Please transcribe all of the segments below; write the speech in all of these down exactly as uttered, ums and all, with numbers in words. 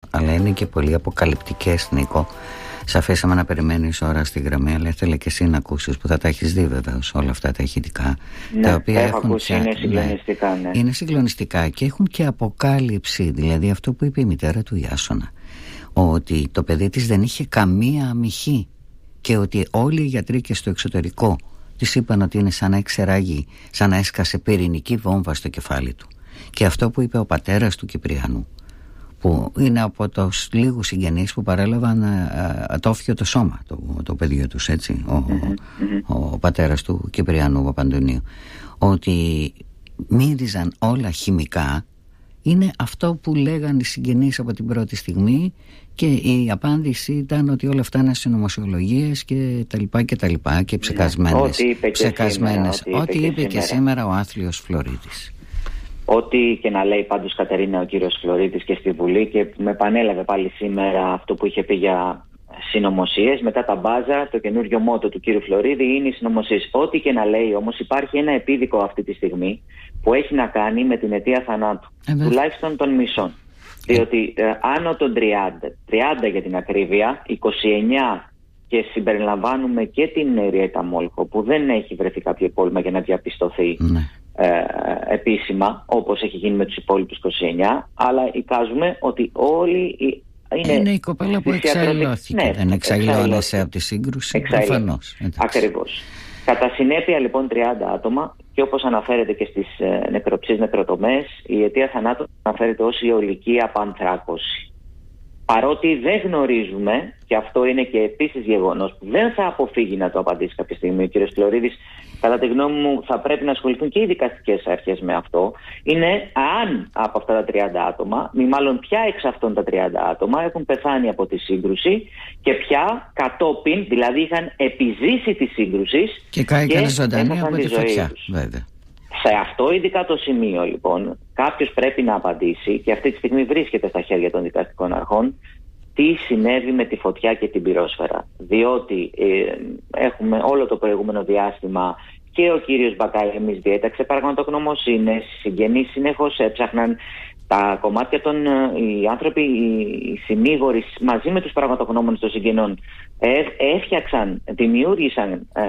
αλλά είναι και πολύ αποκαλυπτικές, Νίκο. Σε αφήσαμε να περιμένεις ώρα στη γραμμή, αλλά ήθελα και εσύ να ακούσεις, που θα τα έχεις δει βεβαίως όλα αυτά τα ηχητικά. Ναι, τα οποία έχω έχουν ακούσει, και, είναι συγκλονιστικά, ναι. Είναι συγκλονιστικά και έχουν και αποκάλυψη, δηλαδή αυτό που είπε η μητέρα του Ιάσονα, ότι το παιδί της δεν είχε καμία αμυχή και ότι όλοι οι γιατροί και στο εξωτερικό της είπαν ότι είναι σαν να εξεράγει, σαν να έσκασε πυρηνική βόμβα στο κεφάλι του. Και αυτό που είπε ο πατέρας του Κυπριανού, που είναι από τους λίγους συγγενείς που παρέλαβαν ατόφιο το σώμα, το, το παιδί τους, έτσι, ο, mm-hmm. ο, ο πατέρας του Κυπριανού Παπαντονίου, ότι μύριζαν όλα χημικά, είναι αυτό που λέγαν οι συγγενείς από την πρώτη στιγμή, και η απάντηση ήταν ότι όλα αυτά είναι συνωμοσιολογίες και τα λοιπά και τα λοιπά και ψεκασμένες. Ό,τι είπε και ψεκασμένες, σήμερα, ό,τι είπε, είπε και, και σήμερα ο άθλιος Φλωρίτης. Ό,τι και να λέει πάντως, Κατερίνα, ο κύριος Φλωρίτης και στη Βουλή, και με επανέλαβε πάλι σήμερα αυτό που είχε πει για συνωμοσίες. Μετά τα μπάζα, το καινούριο μότο του κύριου Φλωρίδη είναι οι συνωμοσίες. Ό,τι και να λέει όμως, υπάρχει ένα επίδικο αυτή τη στιγμή που έχει να κάνει με την αιτία θανάτου, ε, τουλάχιστον των μισών. Διότι ε, άνω των τριάντα, τριάντα για την ακρίβεια, είκοσι εννιά, και συμπεριλαμβάνουμε και την Ριέτα Μόλχο, που δεν έχει βρεθεί κάποιο υπόλοιπο για να διαπιστωθεί ναι. ε, επίσημα, όπως έχει γίνει με τους υπόλοιπους είκοσι εννιά, αλλά εικάζουμε ότι όλοι είναι... Είναι η κοπέλα που εξαϊλώθηκε, ναι, δεν εξαϊλώνεσαι από τη σύγκρουση, προφανώς. Ακριβώς. Κατά συνέπεια λοιπόν τριάντα άτομα, και όπως αναφέρεται και στις ε, νεκροψίες νεκροτομές, η αιτία θανάτου αναφέρεται ως ιολική απανθράκωση. Παρότι δεν γνωρίζουμε, και αυτό είναι και επίσης γεγονός που δεν θα αποφύγει να το απαντήσει κάποια στιγμή ο κ. Φλωρίδης, κατά τη γνώμη μου θα πρέπει να ασχοληθούν και οι δικαστικές αρχές με αυτό, είναι αν από αυτά τα τριάντα άτομα, μη μάλλον ποια εξ αυτών τα τριάντα άτομα έχουν πεθάνει από τη σύγκρουση και ποια κατόπιν, δηλαδή είχαν επιζήσει τη σύγκρουση και κάηκαν ζωντανή από τη φωτιά, βέβαια. Σε αυτό ειδικά το σημείο λοιπόν κάποιος πρέπει να απαντήσει, και αυτή τη στιγμή βρίσκεται στα χέρια των δικαστικών αρχών, τι συνέβη με τη φωτιά και την πυρόσφαιρα. Διότι ε, έχουμε όλο το προηγούμενο διάστημα και ο κύριος Μπακαλέμης διέταξε πραγματογνωμοσύνες, οι συγγενείς συνεχώς έψαχναν τα κομμάτια των, οι άνθρωποι, οι συνήγοροι μαζί με τους πραγματογνώμονες των συγγενών έφτιαξαν, δημιούργησαν ε,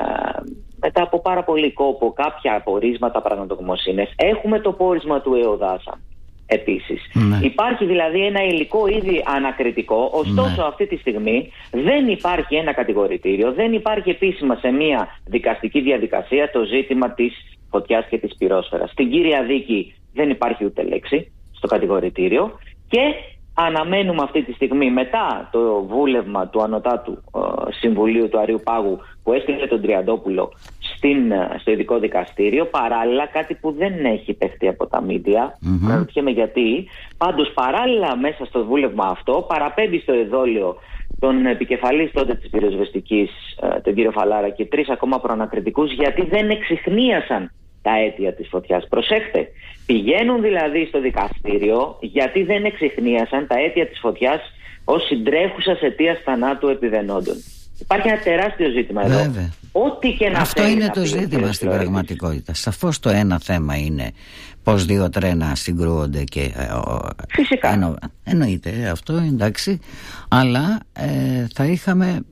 μετά από πάρα πολύ κόπο κάποια απορίσματα, πραγματογνωμοσύνες. Έχουμε το πόρισμα του ΕΟΔΑΣΑ επίσης. Ναι. Υπάρχει δηλαδή ένα υλικό ήδη ανακριτικό, ωστόσο ναι. αυτή τη στιγμή δεν υπάρχει ένα κατηγορητήριο, δεν υπάρχει επίσημα σε μια δικαστική διαδικασία το ζήτημα της φωτιάς και της πυρόσφαιρας. Στην κύρια δίκη δεν υπάρχει ούτε λέξη στο κατηγορητήριο και αναμένουμε αυτή τη στιγμή, μετά το βούλευμα του Ανωτάτου ε, Συμβουλίου του Αριού Πάγου που έστειλε τον Τριαντόπουλο στην, στο ειδικό δικαστήριο, παράλληλα κάτι που δεν έχει παιχτεί από τα μίντια, mm-hmm. να ρωτιέμαι γιατί, πάντως παράλληλα μέσα στο βούλευμα αυτό παραπέμπει στο εδόλιο τον επικεφαλής τότε της πυροσβεστικής, ε, τον κύριο Φαλάρα, και τρεις ακόμα προανακριτικούς, γιατί δεν εξιχνίασαν τα αίτια της φωτιάς. Προσέχτε, πηγαίνουν δηλαδή στο δικαστήριο γιατί δεν εξιχνίασαν τα αίτια της φωτιάς ως συντρέχουσας αιτίας θανάτου επιβαινόντων. Υπάρχει ένα τεράστιο ζήτημα εδώ. Βέβαια. Ό,τι και να αυτό είναι το ζήτημα στην πραγματικότητα. Σαφώς το ένα θέμα είναι πως δύο τρένα συγκρούονται και φυσικά εννο, εννοείται αυτό, εντάξει, αλλά ε, θα είχαμε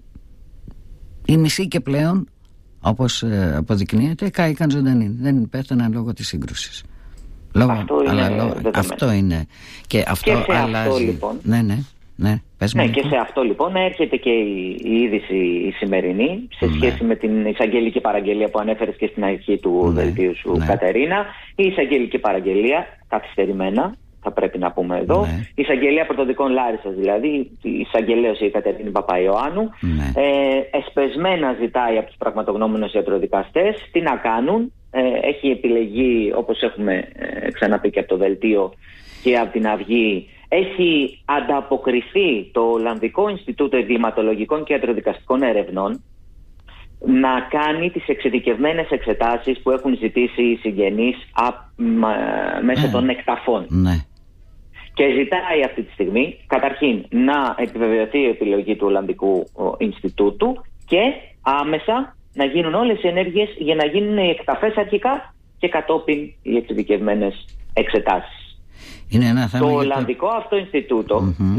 η μισή και πλέον, όπως ε, αποδεικνύεται, κάηκαν ζωντανοί. Δεν πέθαναν λόγω της σύγκρουσης. Λόγω, αυτό, αλλά, είναι λόγω, αυτό είναι. Και αυτό και σε αλλάζει. Αυτό, λοιπόν, ναι, ναι, ναι. Πες ναι, μου, και σε αυτό λοιπόν έρχεται και η, η είδηση η σημερινή σε ναι. σχέση με την εισαγγελική παραγγελία που ανέφερες και στην αρχή του ναι. δελτίου σου, ναι. Κατερίνα. Η εισαγγελική παραγγελία, καθυστερημένα, θα πρέπει να πούμε εδώ, ναι. η εισαγγελία πρωτοδικών Λάρισσας, δηλαδή η εισαγγελέως η Κατερίνη Παπαϊωάννου, ναι. ε, εσπεσμένα ζητάει από τους πραγματογνώμονες ιατροδικαστές τι να κάνουν. Ε, έχει επιλεγεί, όπως έχουμε ε, ξαναπεί και από το δελτίο και από την Αυγή, έχει ανταποκριθεί το Ολλανδικό Ινστιτούτο Εγκληματολογικών και Ιατροδικαστικών Ερευνών να κάνει τις εξειδικευμένες εξετάσεις που έχουν ζητήσει οι συγγενείς α, μα, μέσω ναι. των εκταφών. Ναι. Και ζητάει αυτή τη στιγμή, καταρχήν, να επιβεβαιωθεί η επιλογή του Ολλανδικού Ινστιτούτου και άμεσα να γίνουν όλες οι ενέργειες για να γίνουν οι εκταφές αρχικά και κατόπιν οι εξειδικευμένες εξετάσεις. Είναι ένα θέμα το το... Ολλανδικό αυτό Ινστιτούτο mm-hmm.